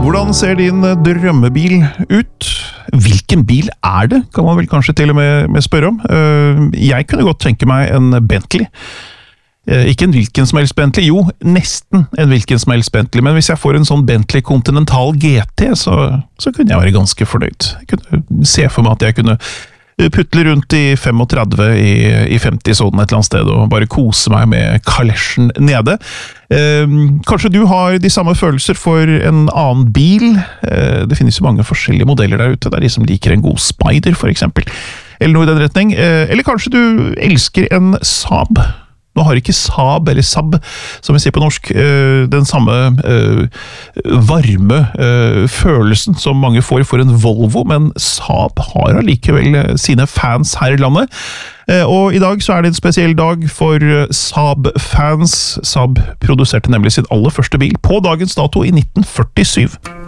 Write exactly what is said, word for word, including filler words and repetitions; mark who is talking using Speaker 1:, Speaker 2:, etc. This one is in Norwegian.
Speaker 1: Hvordan ser din drømmebil ut? Hvilken bil er det, kan man vel kanskje til og med, med spørre om. Jeg kunne godt tenke meg en Bentley. Ikke en hvilken som helst Bentley, jo, nesten en hvilken som helst Bentley, men hvis jeg får en sånn Bentley Continental G T, så, så kunne jeg være ganske fornøyd. Jeg kunne se for meg at jeg kunne putle rundt i femogtredve i, i femti-sonen et eller annet sted, og bare kose meg med kalesjen nede. Eh, kanskje du har de samme følelser for en annen bil. Eh, det finnes jo mange forskjellige modeller der ute, der de som liker en god Spider, for eksempel. Eller noe i den retning. Eh, eller kanskje du elsker en Saab. Nå har ikke Saab, eller Saab, som vi sier på norsk, den samme varme følelsen som mange får for en Volvo, men Saab har allikevel sine fans her i landet. Og i dag så er det en spesiell dag for Saab-fans. Saab produserte nemlig sin aller første bil på dagens dato i nitten førtisju.